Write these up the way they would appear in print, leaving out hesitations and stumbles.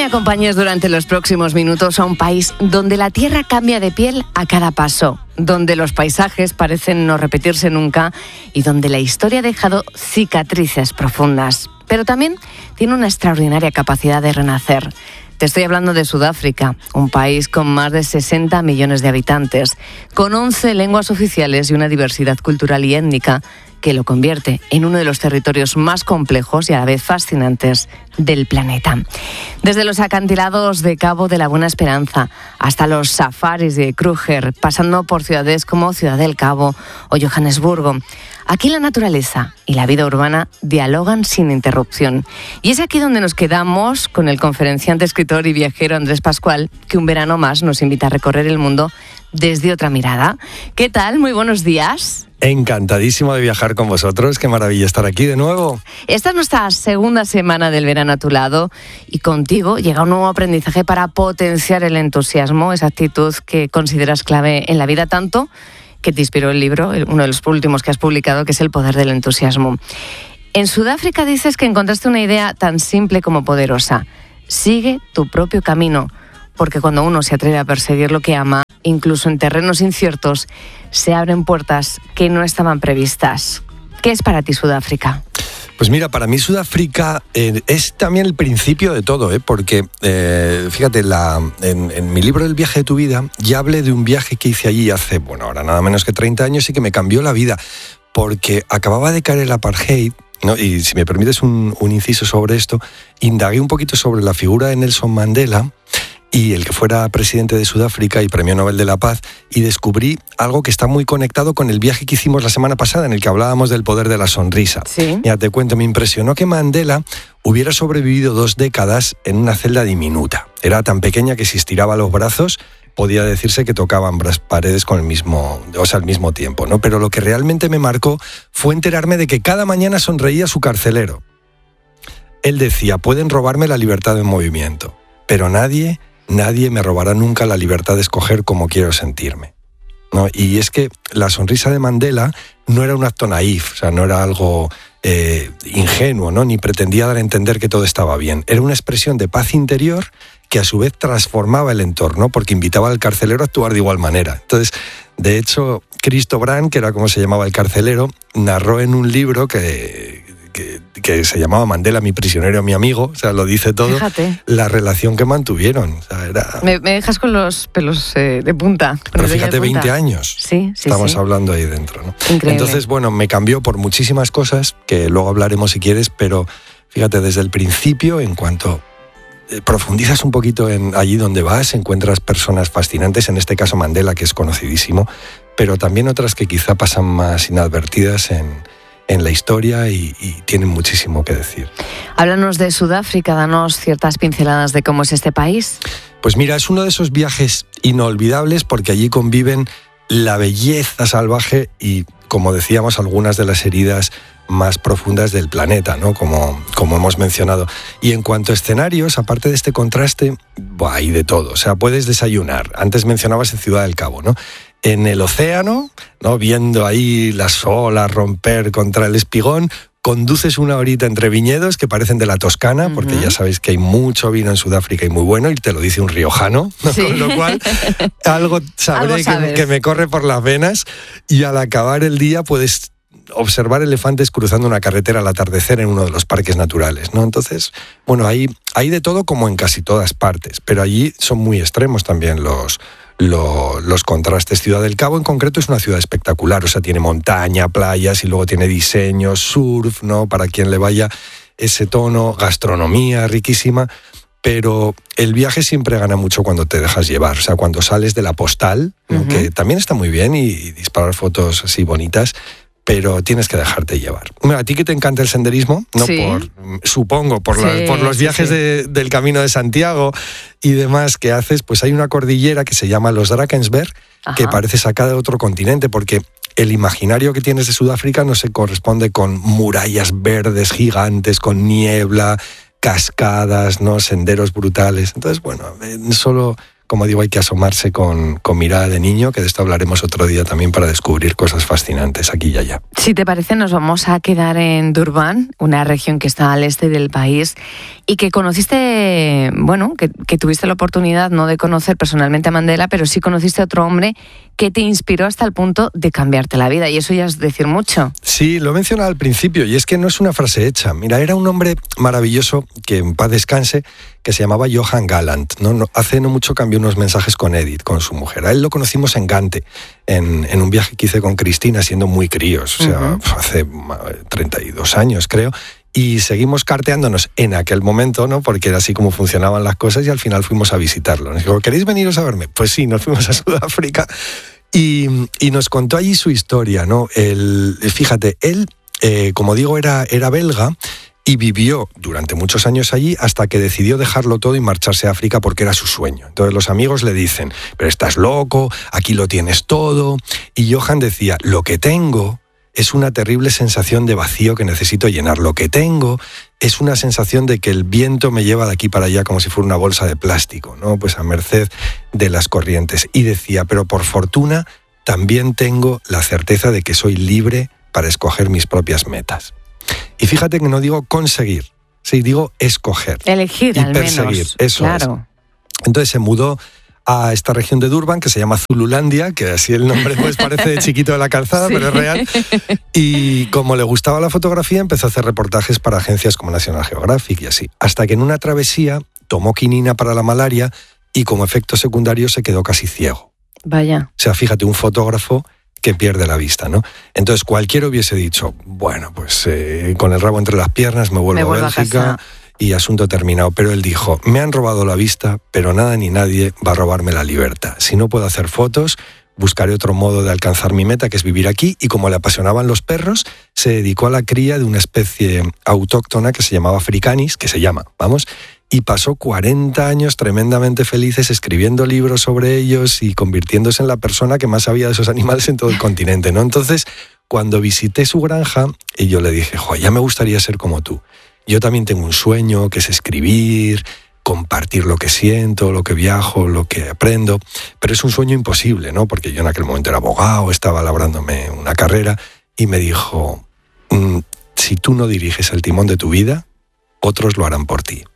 acompañes durante los próximos minutos a un país donde la tierra cambia de piel a cada paso, donde los paisajes parecen no repetirse nunca y donde la historia ha dejado cicatrices profundas. Pero también tiene una extraordinaria capacidad de renacer. Te estoy hablando de Sudáfrica, un país con más de 60 millones de habitantes, con 11 lenguas oficiales y una diversidad cultural y étnica que lo convierte en uno de los territorios más complejos y a la vez fascinantes del planeta. Desde los acantilados de Cabo de la Buena Esperanza hasta los safaris de Kruger, pasando por ciudades como Ciudad del Cabo o Johannesburgo, aquí la naturaleza y la vida urbana dialogan sin interrupción. Y es aquí donde nos quedamos con el conferenciante, escritor y viajero Andrés Pascual, que un verano más nos invita a recorrer el mundo desde otra mirada. ¿Qué tal? Muy buenos días. Encantadísimo de viajar con vosotros, qué maravilla estar aquí de nuevo. Esta es nuestra segunda semana del verano a tu lado y contigo llega un nuevo aprendizaje para potenciar el entusiasmo, esa actitud que consideras clave en la vida, tanto que te inspiró el libro, uno de los últimos que has publicado, que es El poder del entusiasmo. En Sudáfrica dices que encontraste una idea tan simple como poderosa: sigue tu propio camino, porque cuando uno se atreve a perseguir lo que ama, incluso en terrenos inciertos, se abren puertas que no estaban previstas. ¿Qué es para ti Sudáfrica? Pues mira, para mí Sudáfrica es también el principio de todo, porque fíjate, en mi libro El viaje de tu vida ya hablé de un viaje que hice allí hace, ahora nada menos que 30 años y que me cambió la vida, porque acababa de caer el apartheid, ¿no? Y si me permites un inciso sobre esto, indagué un poquito sobre la figura de Nelson Mandela y el que fuera presidente de Sudáfrica y Premio Nobel de la Paz, y descubrí algo que está muy conectado con el viaje que hicimos la semana pasada, en el que hablábamos del poder de la sonrisa. Sí. Mira, te cuento, me impresionó que Mandela hubiera sobrevivido 2 décadas en una celda diminuta. Era tan pequeña que si estiraba los brazos podía decirse que tocaban paredes al mismo tiempo, ¿no? Pero lo que realmente me marcó fue enterarme de que cada mañana sonreía su carcelero. Él decía: pueden robarme la libertad de movimiento, pero nadie me robará nunca la libertad de escoger cómo quiero sentirme, ¿no? Y es que la sonrisa de Mandela no era un acto naif, o sea, no era algo ingenuo, ¿no? Ni pretendía dar a entender que todo estaba bien. Era una expresión de paz interior que a su vez transformaba el entorno, porque invitaba al carcelero a actuar de igual manera. Entonces, de hecho, Cristo Brand, que era como se llamaba el carcelero, narró en un libro que se llamaba Mandela, mi prisionero, mi amigo, o sea, lo dice todo. Fíjate. La relación que mantuvieron. O sea, era... Me dejas con los pelos de punta. Pero fíjate, 20 años. Sí. Estamos hablando ahí dentro, ¿no? Increíble. Entonces, me cambió por muchísimas cosas, que luego hablaremos si quieres, pero fíjate, desde el principio, en cuanto profundizas un poquito en allí donde vas, encuentras personas fascinantes, en este caso Mandela, que es conocidísimo, pero también otras que quizá pasan más inadvertidas en la historia y tienen muchísimo que decir. Háblanos de Sudáfrica, danos ciertas pinceladas de cómo es este país. Pues mira, es uno de esos viajes inolvidables porque allí conviven la belleza salvaje y, como decíamos, algunas de las heridas más profundas del planeta, ¿no? Como hemos mencionado. Y en cuanto a escenarios, aparte de este contraste, hay de todo. O sea, puedes desayunar. Antes mencionabas en Ciudad del Cabo, ¿no? En el océano, ¿no? Viendo ahí las olas romper contra el espigón, conduces una horita entre viñedos que parecen de la Toscana, porque ya sabéis que hay mucho vino en Sudáfrica y muy bueno, y te lo dice un riojano, ¿no? Sí. Con lo cual algo sabré que me corre por las venas, y al acabar el día puedes observar elefantes cruzando una carretera al atardecer en uno de los parques naturales, ¿no? Entonces, hay de todo, como en casi todas partes, pero allí son muy extremos también los contrastes. Ciudad del Cabo en concreto es una ciudad espectacular, o sea, tiene montaña, playas y luego tiene diseño, surf, ¿no? Para quien le vaya ese tono, gastronomía riquísima, pero el viaje siempre gana mucho cuando te dejas llevar, o sea, cuando sales de la postal, ¿no? Que también está muy bien y disparar fotos así bonitas, pero tienes que dejarte llevar. A ti que te encanta el senderismo, ¿no? Sí. Supongo, por los viajes del Camino de Santiago y demás que haces, pues hay una cordillera que se llama los Drakensberg, que parece sacada de otro continente, porque el imaginario que tienes de Sudáfrica no se corresponde con murallas verdes gigantes, con niebla, cascadas, ¿no? Senderos brutales. Entonces, solo como digo, hay que asomarse con mirada de niño, que de esto hablaremos otro día también para descubrir cosas fascinantes aquí y allá. Si te parece, nos vamos a quedar en Durban, una región que está al este del país y que conociste, bueno, que tuviste la oportunidad no de conocer personalmente a Mandela, pero sí conociste a otro hombre que te inspiró hasta el punto de cambiarte la vida, y eso ya es decir mucho. Sí, lo he mencionado al principio, y es que no es una frase hecha. Mira, era un hombre maravilloso, que en paz descanse, que se llamaba Johan Gallant. Hace no mucho cambió unos mensajes con Edith, con su mujer. A él lo conocimos en Gante, en un viaje que hice con Cristina, siendo muy críos, o sea, hace 32 años, creo. Y seguimos carteándonos en aquel momento, ¿no? Porque era así como funcionaban las cosas, y al final fuimos a visitarlo. Nos dijo, ¿queréis veniros a verme? Pues sí, nos fuimos a Sudáfrica y nos contó allí su historia, ¿no? Fíjate, él, como digo, era belga y vivió durante muchos años allí hasta que decidió dejarlo todo y marcharse a África porque era su sueño. Entonces los amigos le dicen, pero estás loco, aquí lo tienes todo. Y Johan decía, lo que tengo es una terrible sensación de vacío que necesito llenar. Lo que tengo es una sensación de que el viento me lleva de aquí para allá como si fuera una bolsa de plástico, ¿no? Pues a merced de las corrientes. Y decía, pero por fortuna también tengo la certeza de que soy libre para escoger mis propias metas. Y fíjate que no digo conseguir, sí, digo escoger. Elegir, y al perseguir, menos. eso Claro. es. Entonces se mudó a esta región de Durban, que se llama Zululandia, que así el nombre pues parece de chiquito de la calzada, sí, pero es real. Y como le gustaba la fotografía, empezó a hacer reportajes para agencias como National Geographic y así. Hasta que en una travesía tomó quinina para la malaria y como efecto secundario se quedó casi ciego. Vaya. O sea, fíjate, un fotógrafo que pierde la vista, ¿no? Entonces cualquiera hubiese dicho, bueno, pues con el rabo entre las piernas me vuelvo a Bélgica y asunto terminado. Pero él dijo, me han robado la vista, pero nada ni nadie va a robarme la libertad. Si no puedo hacer fotos, buscaré otro modo de alcanzar mi meta, que es vivir aquí. Y como le apasionaban los perros, se dedicó a la cría de una especie autóctona que se llamaba africanis, y pasó 40 años tremendamente felices escribiendo libros sobre ellos y convirtiéndose en la persona que más sabía de esos animales en todo el continente, ¿no? Entonces, cuando visité su granja, y yo le dije, ya me gustaría ser como tú. Yo también tengo un sueño, que es escribir, compartir lo que siento, lo que viajo, lo que aprendo, pero es un sueño imposible, ¿no? Porque yo en aquel momento era abogado, estaba labrándome una carrera, y me dijo, si tú no diriges el timón de tu vida, otros lo harán por ti.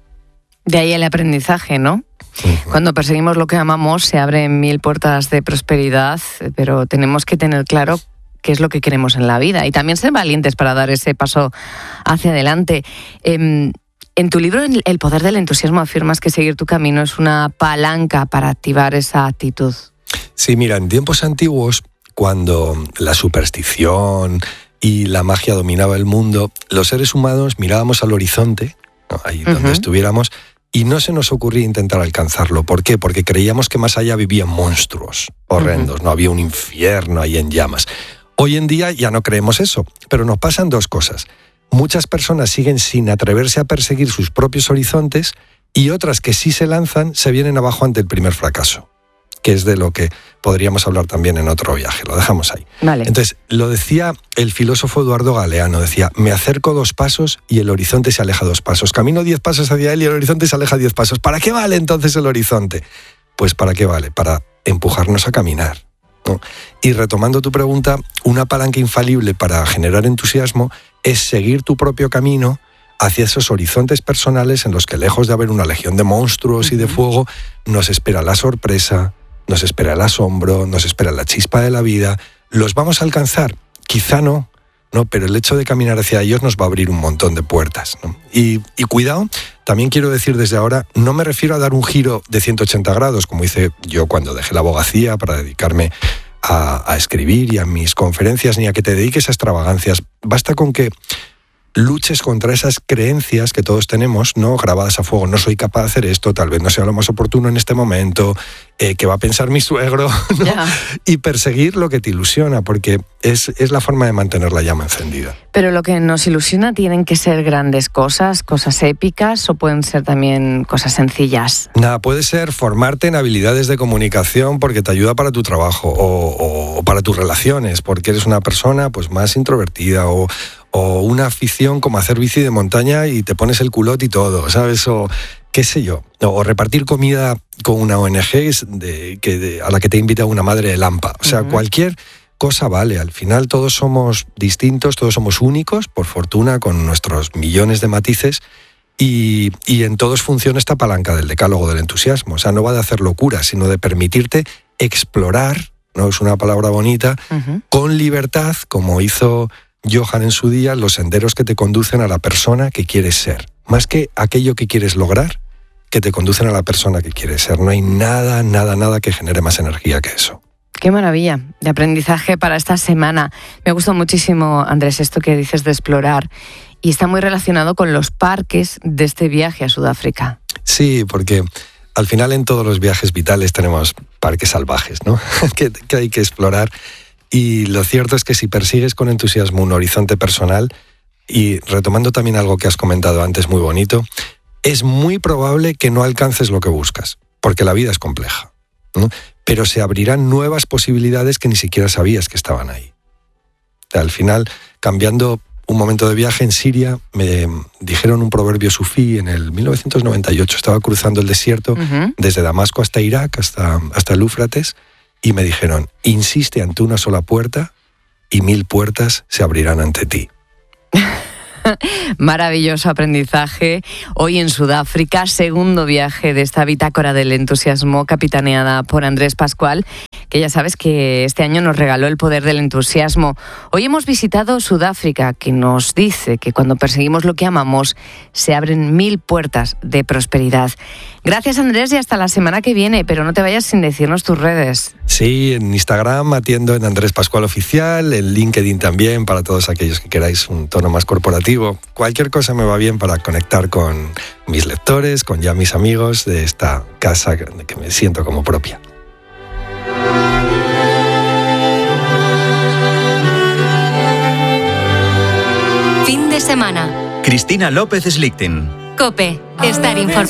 De ahí el aprendizaje, ¿no? Cuando perseguimos lo que amamos, se abren 1000 puertas de prosperidad, pero tenemos que tener claro qué es lo que queremos en la vida y también ser valientes para dar ese paso hacia adelante. En tu libro, El poder del entusiasmo, afirmas que seguir tu camino es una palanca para activar esa actitud. Sí, mira, en tiempos antiguos, cuando la superstición y la magia dominaba el mundo, los seres humanos mirábamos al horizonte, ¿no? Ahí donde estuviéramos, y no se nos ocurría intentar alcanzarlo. ¿Por qué? Porque creíamos que más allá vivían monstruos horrendos, no había un infierno ahí en llamas. Hoy en día ya no creemos eso, pero nos pasan dos cosas. Muchas personas siguen sin atreverse a perseguir sus propios horizontes y otras que sí se lanzan se vienen abajo ante el primer fracaso, que es de lo que podríamos hablar también en otro viaje. Lo dejamos ahí. Vale. Entonces, lo decía el filósofo Eduardo Galeano, decía, me acerco 2 pasos y el horizonte se aleja 2 pasos. Camino 10 pasos hacia él y el horizonte se aleja 10 pasos. ¿Para qué vale entonces el horizonte? Pues ¿para qué vale? Para empujarnos a caminar, ¿no? Y retomando tu pregunta, una palanca infalible para generar entusiasmo es seguir tu propio camino hacia esos horizontes personales en los que, lejos de haber una legión de monstruos y de fuego, nos espera la sorpresa, nos espera el asombro, nos espera la chispa de la vida. ¿Los vamos a alcanzar? Quizá no, pero el hecho de caminar hacia ellos nos va a abrir un montón de puertas, ¿no? Y cuidado, también quiero decir desde ahora, no me refiero a dar un giro de 180 grados, como hice yo cuando dejé la abogacía para dedicarme a escribir y a mis conferencias, ni a que te dediques a extravagancias. Basta con que luches contra esas creencias que todos tenemos, ¿no? Grabadas a fuego. No soy capaz de hacer esto, tal vez no sea lo más oportuno en este momento, ¿qué va a pensar mi suegro? ¿No? Yeah. Y perseguir lo que te ilusiona, porque es la forma de mantener la llama encendida. Pero lo que nos ilusiona tienen que ser grandes cosas épicas, o pueden ser también cosas sencillas. Nada, puede ser formarte en habilidades de comunicación porque te ayuda para tu trabajo, o para tus relaciones, porque eres una persona pues más introvertida, o una afición como hacer bici de montaña y te pones el culote y todo, ¿sabes? O qué sé yo, o repartir comida con una ONG a la que te invita una madre de Lampa. O sea, cualquier cosa vale. Al final todos somos distintos, todos somos únicos, por fortuna, con nuestros millones de matices, y en todos funciona esta palanca del decálogo del entusiasmo. O sea, no va de hacer locuras, sino de permitirte explorar, no es una palabra bonita, con libertad, como hizo Johann en su día, los senderos que te conducen a la persona que quieres ser. Más que aquello que quieres lograr, que te conducen a la persona que quieres ser. No hay nada que genere más energía que eso. Qué maravilla de aprendizaje para esta semana. Me gustó muchísimo, Andrés, esto que dices de explorar. Y está muy relacionado con los parques de este viaje a Sudáfrica. Sí, porque al final en todos los viajes vitales tenemos parques salvajes, ¿no? que hay que explorar. Y lo cierto es que si persigues con entusiasmo un horizonte personal, y retomando también algo que has comentado antes muy bonito, es muy probable que no alcances lo que buscas, porque la vida es compleja, ¿no? Pero se abrirán nuevas posibilidades que ni siquiera sabías que estaban ahí. Al final, cambiando un momento de viaje en Siria, me dijeron un proverbio sufí en el 1998. Estaba cruzando el desierto desde Damasco hasta Irak, hasta el Éufrates, y me dijeron, insiste ante una sola puerta y 1000 puertas se abrirán ante ti. Maravilloso aprendizaje. Hoy en Sudáfrica, segundo viaje de esta bitácora del entusiasmo capitaneada por Andrés Pascual, que ya sabes que este año nos regaló el poder del entusiasmo. Hoy hemos visitado Sudáfrica, que nos dice que cuando perseguimos lo que amamos, se abren 1000 puertas de prosperidad. Gracias, Andrés, y hasta la semana que viene, pero no te vayas sin decirnos tus redes. Sí, en Instagram atiendo en Andrés Pascual Oficial, en LinkedIn también, para todos aquellos que queráis un tono más corporativo. Cualquier cosa me va bien para conectar con mis lectores, con ya mis amigos de esta casa que me siento como propia. Fin de semana. Cristina López Slichting. COPE. Estar informado.